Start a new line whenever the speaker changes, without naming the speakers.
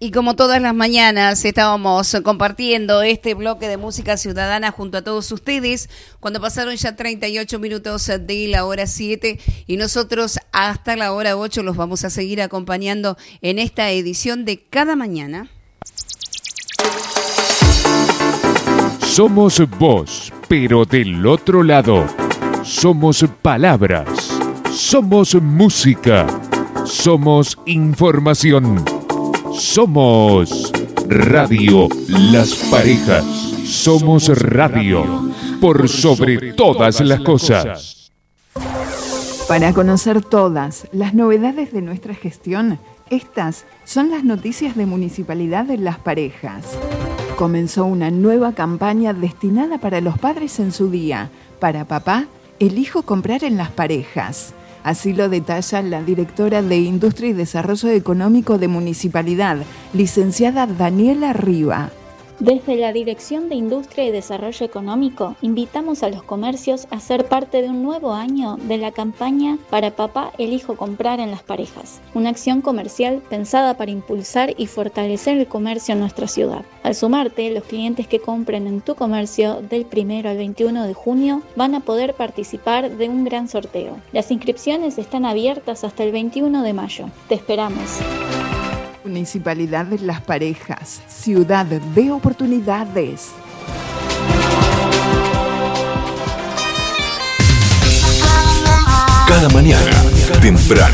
Y como todas las mañanas estábamos compartiendo este bloque de música ciudadana junto a todos ustedes, cuando pasaron ya 38 minutos de la hora 7 y nosotros hasta la hora 8 los vamos a seguir acompañando en esta edición de Cada Mañana.
Somos voz, pero del otro lado. Somos palabras. Somos música. Somos información. Somos Radio Las Parejas. Somos radio por sobre todas las cosas.
Para conocer todas las novedades de nuestra gestión, estas son las noticias de Municipalidad de Las Parejas. Comenzó una nueva campaña destinada para los padres en su día. Para papá, elijo comprar en Las Parejas. Así lo detalla la directora de Industria y Desarrollo Económico de Municipalidad, licenciada Daniela Riva.
Desde la Dirección de Industria y Desarrollo Económico, invitamos a los comercios a ser parte de un nuevo año de la campaña Para Papá Elijo Comprar en Las Parejas, una acción comercial pensada para impulsar y fortalecer el comercio en nuestra ciudad. Al sumarte, los clientes que compren en tu comercio del 1 al 21 de junio van a poder participar de un gran sorteo. Las inscripciones están abiertas hasta el 21 de mayo. Te esperamos.
Municipalidad de Las Parejas, ciudad de oportunidades.
Cada mañana, temprano.